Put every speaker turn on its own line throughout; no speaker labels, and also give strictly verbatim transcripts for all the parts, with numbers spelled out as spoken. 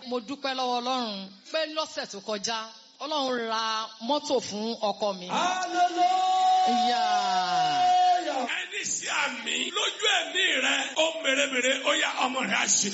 mo dúpẹ́ lọ́wọ́ Ọlọ́run pé lọ́sẹ̀ tó kọjá Ọlọ́run ra mọ́tò fún ọkọ mi.
Hallelujah. Ẹni sí àmì lójú ẹ̀mí rẹ̀ ó mèremère ó yá ọmọ rẹ̀ àṣẹ.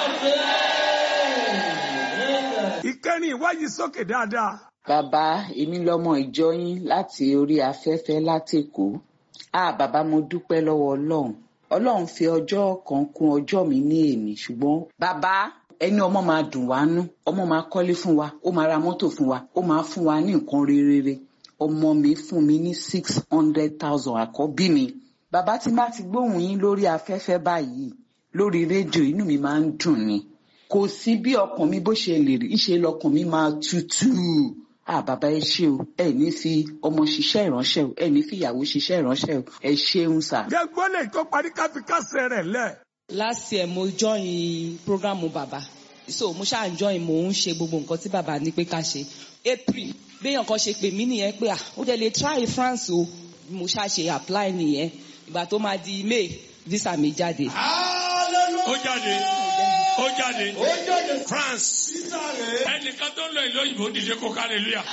Ìkẹrin ìwáyé sókè dáadáa.
Bàbá, èmi lọmọ ìjọ yín láti orí afẹ́fẹ́ láti Èkó. Ah, bàbá mo dúpẹ́ lọ́wọ́ Ọlọ́run. Ọlọ́run fi ọjọ́ kan kún ọjọ́ mi ní èmi ṣùgbọ́n bàbá ẹni ọmọ máa dùn wá nú, ọmọ máa kọ́lé fún wa, ó máa ra mọ́tò fún wa, ó máa fún wa ní nǹkan rere. Ọmọ mi fún mi ní six hundred thousand àkọ́bí mi. Bàbá tí má ti gbóhùn yín lórí afẹ́fẹ́ báyìí, lórí rédíò inú mi máa ń dùn ni. Kò sí bí ọkàn mi bó ṣe lè rí, ìṣe lọkàn mi máa tutù. Ah, bàbá ẹ ṣé o, ẹ ní fi ọmọ ṣiṣẹ́ ìránṣẹ́ o, ẹ ní fi ìyàwó ṣiṣẹ́ ìránṣẹ́ o, ẹ ṣeun sà.
Gẹ́gbọ́n lè tó parí káfíkásẹ̀ rẹ̀ lẹ̀.
Last year mo join programu bàbá. So mo ṣáà join mo ń ṣe gbogbo nǹkan tí bàbá ní pé ká ṣe. April béèyàn kan ṣe pè mí nìyẹn pé ah ó dẹ̀ lè try France o. Mo ṣáà ṣe apply nìyẹn. Ìgbà tó máa di May visa mi jáde.
Ó jáde. Ó jáde. Ó jáde. France. Ẹnìkan tó ń lọ ìlú òyìnbó dìde kó hallelujah.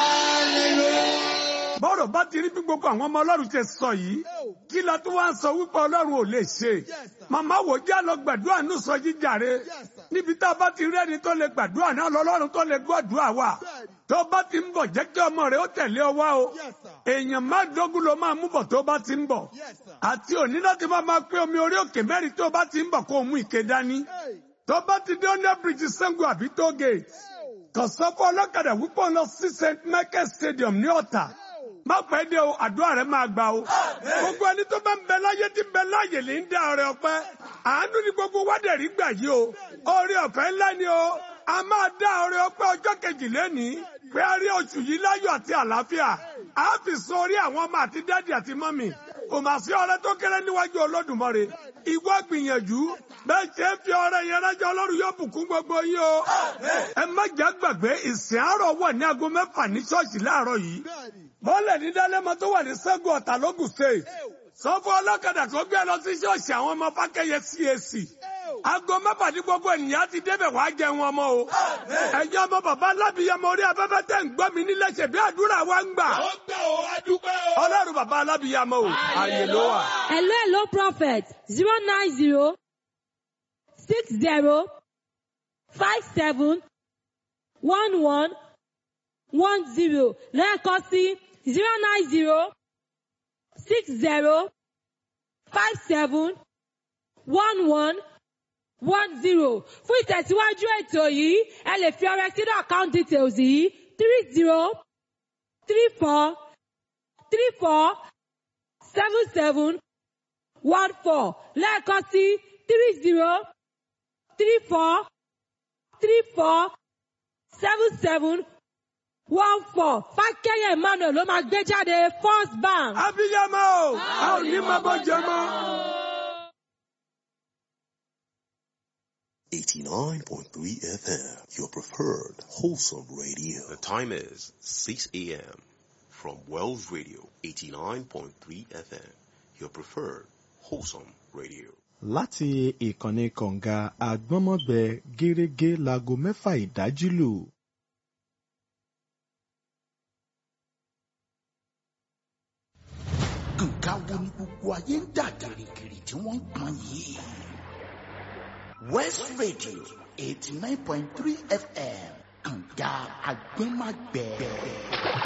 Bọ́rọ̀ bá ti rí bí gbogbo àwọn ọmọ Ọlọ́run ṣe sọ yìí, kí la tó wá ń sọ wípé Ọlọ́run ò lè ṣe. Màmá wò jẹ́ lọ gbàdúrà ní sọ jíjàre. Níbi tá a bá ti rí ẹni tó lè gbàdúrà náà lọ́lọ́run tó lè gbàdúrà wa. Tó bá ti ń bọ̀ jẹ́ kí ọmọ rẹ̀ ó tẹ̀lé ọ wá o. Èèyàn mẹ́ẹ̀ẹ́dógún ló máa mú bọ̀ tó bá ti ń bọ̀. Àti òní láti máa máa pé omi orí òkè mẹ́rin tó bá ti ń bọ̀ kó mú ike dání. Tó bá ti dé under bridge Sango àbí toll gate. Kàn sọ fún ọlọ́kadà wípé ó lọ sí Saint Michael Stadium ní Ọ̀tà. Má pẹ́ dé o, àdúrà rẹ̀ máa gbà o. Gbogbo ẹni tó bá ń bẹ láyé tí ń bẹ láyè lè ń dá ọrẹ ọpẹ́. Àánú ni gbogbo wádẹ̀rí gbà yìí o. Oore ọ̀fẹ́ ńlá ni o. A máa dá ọrẹ ọpẹ́ ọjọ́ kejì lénìí. Pé a rí oṣù yìí láyọ̀ àti àlàáfíà. A fi sọ orí àwọn ọmọ àti dádì àti mọ́mì. Kò mà sí ọrẹ tó kéré níwájú Olódùmarè. Ìwọ gbìyànjú. Bẹ́ẹ̀ ṣe ń fi ọrẹ yẹn ránṣẹ́ Ọlọ́run yóò bùkún gbogbo yín o. Ẹ má jẹ́ gbàgbé ìsìn àárọ̀ wà ní aago mẹ́fà ní ṣọ́ọ̀ṣì láàárọ̀ yìí. Bọ́ọ̀lẹ̀ ní Dálẹ́mọ tó wà ní Ṣẹ́gun Ọ̀tà lógùn state. Sọ fún ọlọ́kadà tó gbé lọ sí ṣọ́ọ̀ṣì àwọn ọmọ Fákẹ́yẹ C A C. Aago mẹ́fà ní gbogbo ènìyàn ti débẹ̀ wá jẹun ọmọ o. Ẹ̀yin ọmọ bàbá alábìyamọ orí afẹ́fẹ́ tẹ̀ ń gbọ́ mi nílẹ̀ ṣe bí àdúrà wa ń gbà. Ó gbà ó, a dúpẹ́ o. Ọlọ́run bàbá alábìyamọ o, àyè ló wà.
Hello, hello, prophet. zero nine zero six zero five seven one one one zero. Lẹ́ẹ̀kan sí zero nine zero six zero five seven one one one zero. Fún ìtẹ̀síwájú ètò yìí, ẹ lè fi ọrẹ sínú account details yìí three zero three four three four seven seven one four. Lẹ́ẹ̀kan sí three zero three four three four seven seven one four. Fákẹ́yẹ Emmanuel ló máa gbé jáde First Bank.
Abiyamọ o, a ò ní máa bọ́ jẹ mọ́.
eighty-nine point three F M, your preferred wholesome radio. The time is six A M from Wells Radio, eighty-nine point three F M, your preferred wholesome radio.
Láti ìkànnì kọ̀ǹga àgbọ́nmọ́gbẹ gẹ́rẹ́gẹ́ láago mẹ́fà ìdájí lù.
Nǹkan wo ni gbogbo ayé ń dà gìrìgìrì tí wọ́n ń pọn yìí? West Radio eighty nine point three F M, kànga àgbẹ̀màgbẹ̀.